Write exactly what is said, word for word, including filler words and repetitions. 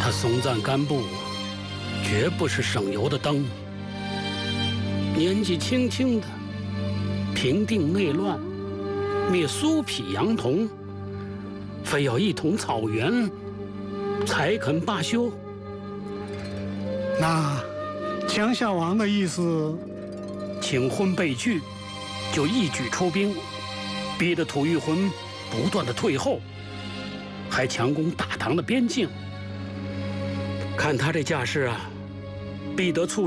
他松赞干布绝不是省油的灯，年纪轻轻的平定内乱，灭苏匹杨童，非要一统草原才肯罢休。 那江夏王的意思， 请婚被拒，就一举出兵，逼得吐谷浑不断的退后，还强攻大唐的边境。看他这架势啊，必得促